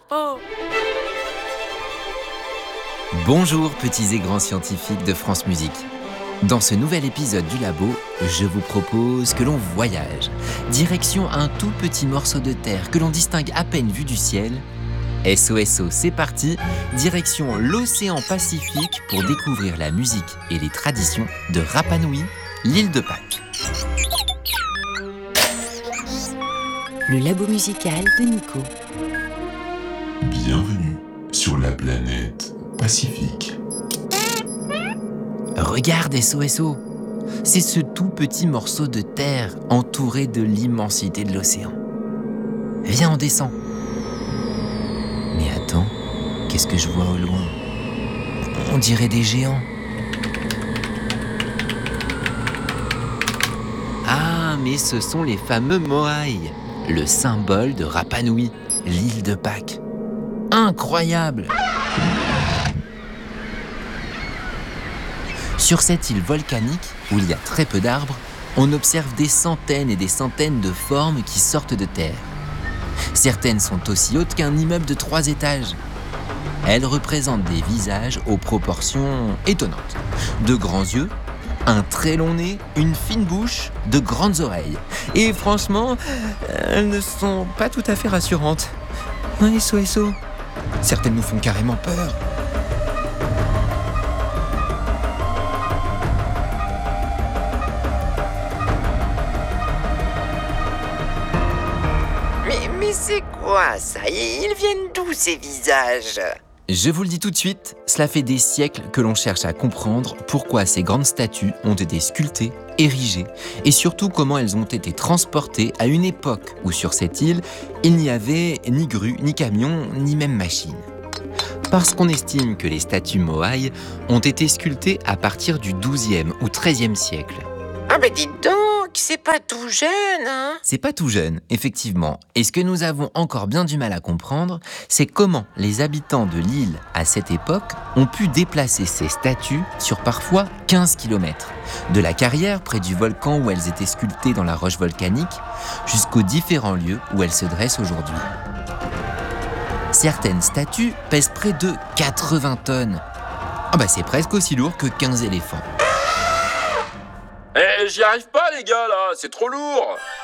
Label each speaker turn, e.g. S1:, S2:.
S1: Oh.
S2: Bonjour petits et grands scientifiques de France Musique. Dans ce nouvel épisode du Labo, je vous propose que l'on voyage. Direction un tout petit morceau de terre que l'on distingue à peine vu du ciel. SOSO, c'est parti, direction l'océan Pacifique pour découvrir la musique et les traditions de Rapa Nui, l'île de Pâques.
S1: Le Labo musical de Nico.
S3: Bienvenue sur la planète Pacifique.
S2: Regarde SOSO, c'est ce tout petit morceau de terre entouré de l'immensité de l'océan. Viens, on descend. Mais attends, qu'est-ce que je vois au loin? On dirait des géants. Ah, mais ce sont les fameux Moai, le symbole de Rapa Nui, l'île de Pâques. Incroyable! Sur cette île volcanique, où il y a très peu d'arbres, on observe des centaines et des centaines de formes qui sortent de terre. Certaines sont aussi hautes qu'un immeuble de 3 étages. Elles représentent des visages aux proportions étonnantes. De grands yeux, un très long nez, une fine bouche, de grandes oreilles. Et franchement, elles ne sont pas tout à fait rassurantes. SOSO. Certaines nous font carrément peur.
S4: Mais c'est quoi ça? Ils viennent d'où ces visages?
S2: Je vous le dis tout de suite, cela fait des siècles que l'on cherche à comprendre pourquoi ces grandes statues ont été sculptées, érigées, et surtout comment elles ont été transportées à une époque où sur cette île, il n'y avait ni grue, ni camion, ni même machine. Parce qu'on estime que les statues Moai ont été sculptées à partir du XIIe ou XIIIe siècle.
S4: Ah ben dites donc, c'est pas tout jeune, hein?
S2: C'est pas tout jeune, effectivement. Et ce que nous avons encore bien du mal à comprendre, c'est comment les habitants de l'île, à cette époque, ont pu déplacer ces statues sur parfois 15 km. De la carrière près du volcan où elles étaient sculptées dans la roche volcanique, jusqu'aux différents lieux où elles se dressent aujourd'hui. Certaines statues pèsent près de 80 tonnes. Ah bah c'est presque aussi lourd que 15 éléphants.
S5: J'y arrive pas les gars là, c'est trop lourd.